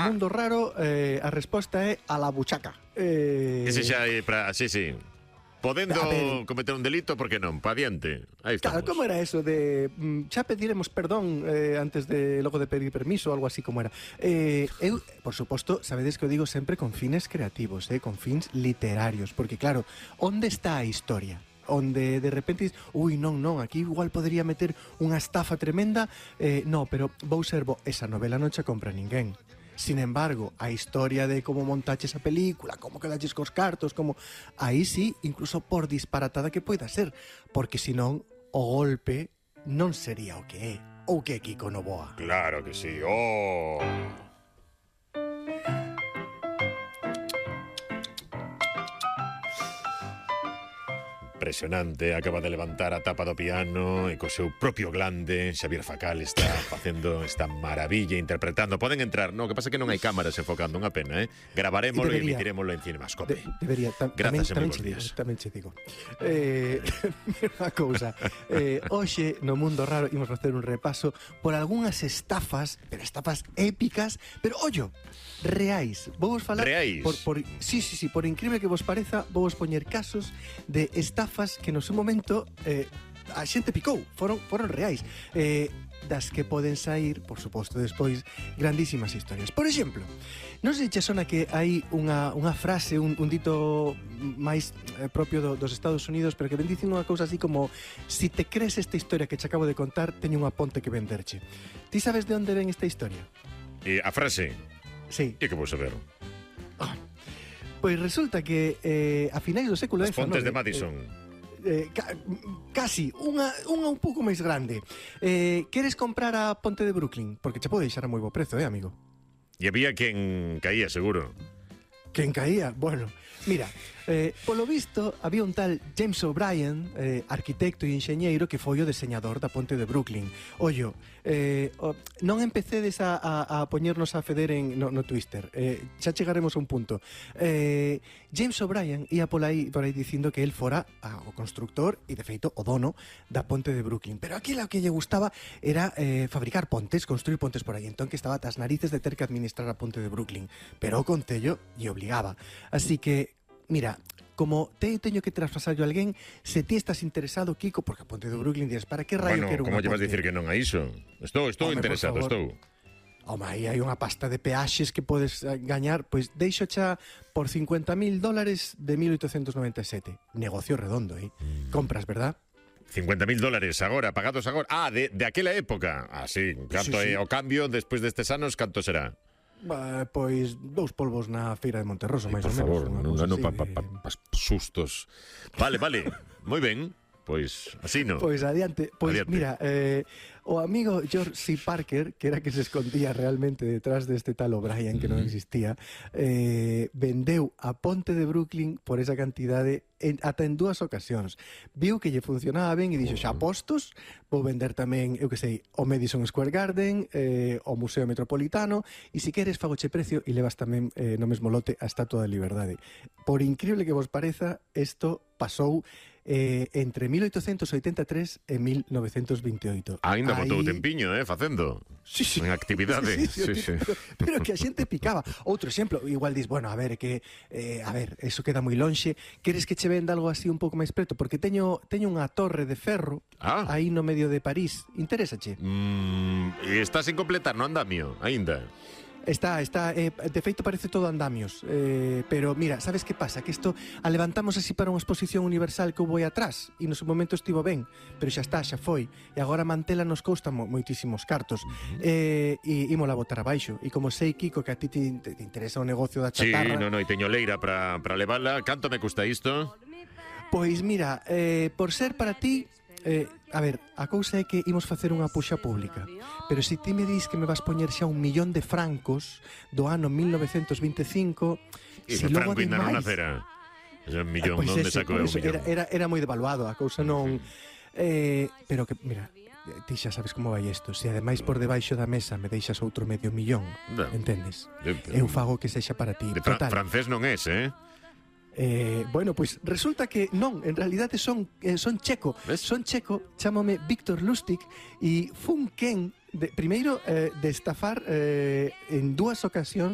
mundo raro, a resposta é a la buchaca. Ese xa é para... Sí. Podendo cometer un delito, por que non? Pa diante. Aí estamos. Claro, como era eso de xa pediremos perdón antes de logo de pedir permiso, algo así como era. Eu, por suposto, sabedes que o digo sempre con fines creativos, con fins literarios, porque claro, onde está a historia? Onde de repente non, aquí igual podría meter unha estafa tremenda, no, pero vou ser esa novela non che compra ninguén. Sin embargo, a historia de como montaches a película, como quedaches cos cartos, como... Aí sí, incluso por disparatada que poida ser, porque senón o golpe non sería o que é, ou que é Kiko Novoa. Claro que sí, oh... Impresionante, acaba de levantar a tapa do piano e co seu propio glande Xavier Facal está facendo esta maravilla, interpretando. Poden entrar, no, que pasa que non hai cámaras enfocando, unha pena, Gravaremoslo e emitiremoslo en Cinemascope. Debería, grazas e moi bons días. Tamén che digo. Unha cousa, hoxe no mundo raro imos facer un repaso por algunhas estafas, pero estafas épicas, pero ollo, reais. Vou vos falar reais. Sí, por increíble que vos pareza, vou vos poñer casos de estafas que no seu momento a xente picou, foron reais, das que poden sair, por suposto, despois grandísimas historias. Por exemplo, non sei se sona que hai unha frase, un dito máis propio dos Estados Unidos, pero que ben dicen unha cousa así como: si te crees esta historia que che acabo de contar, teño unha ponte que venderche. Ti sabes de onde ven esta historia? A frase? Sí. E que vou saber? Pois resulta que a finais do século XIX... As pontes de Madison. Casi, unha un pouco máis grande. Queres comprar a ponte de Brooklyn? Porque che pode deixar a moi bo prezo, amigo? E había quen caía, seguro. Quen caía? Bueno, mira, polo visto, había un tal James O'Brien, arquitecto e enxeñeiro, que foi o deseñador da ponte de Brooklyn. Ollo, non empecedes a poñernos a feder no Twister, xa chegaremos a un punto. James O'Brien ia por aí dicindo que el fora o constructor e, de feito, o dono da ponte de Brooklyn. Pero aquilo que lle gustaba era fabricar pontes, construir pontes por aí. Entón que estaba tas narices de ter que administrar a ponte de Brooklyn. Pero o concello lle obligaba. Así que, mira, como teño que traspasarlo a alguén, se ti estás interesado, Kiko, porque a ponte de Brooklyn dices, para que raio quero unha ponte? Como llevas a dicir que non a iso? Estou interesado, estou. Home, aí hai unha pasta de peaxes que podes gañar, pois deixo xa por $50,000 de 1897. Negocio redondo, Compras, verdad? $50,000 agora, pagados agora. De aquela época. Sí, canto é o cambio despois destes anos, canto será? Pois 2 polvos na feira de Monterroso, máis ou menos. Por favor, non gano pa sustos. Vale, moi ben. Pois, así non. Pois adiante. Pois mira, o amigo George C. Parker, que era que se escondía realmente detrás deste tal O'Brien que non existía, vendeu a ponte de Brooklyn por esa cantidade ata en 2 ocasións. Viu que lle funcionaba ben e dixo, xa postos, vou vender tamén, eu que sei, o Madison Square Garden, o Museo Metropolitano, e se queres fagoche precio e levas tamén no mesmo lote a Estatua da Liberdade. Por increíble que vos pareza, isto pasou entre 1883 e 1928. Ainda botou tempiño, facendo. Sí. En actividade. Sí. Pero que a xente picaba. Outro exemplo, igual dis, bueno, eso queda moi lonxe. Queres que che venda algo así un pouco máis preto? Porque teño unha torre de ferro aí no medio de París. Interésache? E está sin completar, no andamio, aínda. Está, de feito parece todo andamios, pero mira, sabes que pasa? Que isto a levantamos así para unha exposición universal que houve aí atrás e no seu momento estivo ben, pero xa está, xa foi e agora mantela nos cousta moitísimos cartos e ímola botar abaixo e como sei, Kiko, que a ti te interesa o negocio da chatarra. Sí, e teño leira para levala. Canto me custa isto? Pois mira, por ser para ti, a cousa é que imos facer unha puxa pública, pero se ti me dis que me vas poñer xa 1.000.000 de francos do ano 1925, se logo ademais... Franco ainda non nacera. Ese millón, pois onde saco eu un millón? Era moi devaluado, a cousa non... Pero que, mira, ti xa sabes como vai isto. Se ademais por debaixo da mesa me deixas outro $500,000, entendes? Eu fago que sexa para ti. Francés non é, Bueno, pois resulta que non, en realidade son checo. ¿Ves? Son checo, chámome Víctor Lustig e fun quen primeiro de estafar en 2 ocasións